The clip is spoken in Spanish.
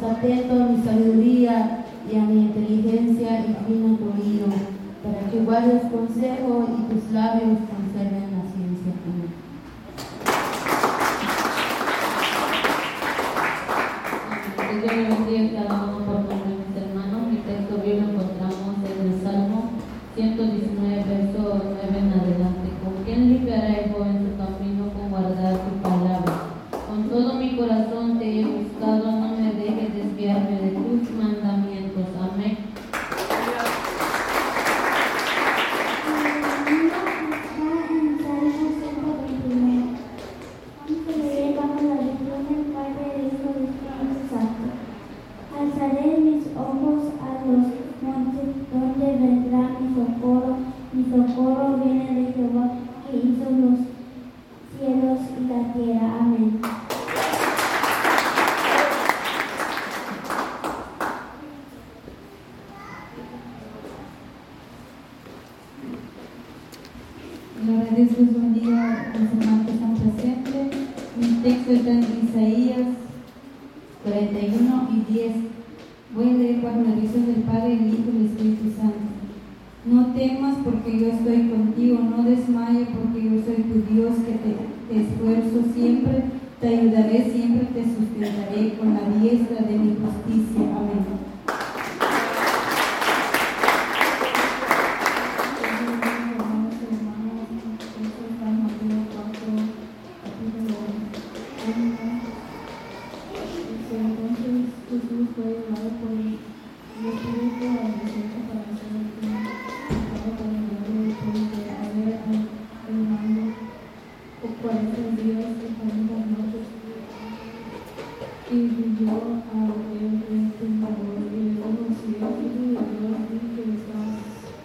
atento a mi sabiduría y a mi inteligencia y fino tu oído, para que guardes consejo y tus labios conserven la ciencia. Amén. Que Dios le bendiga cada uno por nombre, mis hermanos. Mi texto bíblico lo encontramos en el Salmo 119, verso 9 en adelante. ¿Con quién limpiará el joven su camino? Con guardar tu palabra. Con todo mi corazón te he buscado, no me dejes desviarme de tus mandamientos. Amén. Alzaré mis ojos a los montes, donde vendrá mi socorro. Mi socorro viene de Jehová, que hizo los cielos y la tierra. Amén. Gloria a Dios, los bendiga, los hermanos que están presentes. Mi texto está en Isaías 41 y 10. Voy a leer bajo la dirección del Padre, el Hijo y el Espíritu Santo. No temas porque yo estoy contigo, no desmayes porque yo soy tu Dios que te esfuerzo siempre, te ayudaré, siempre te sustentaré con la diestra de mi justicia. Amén.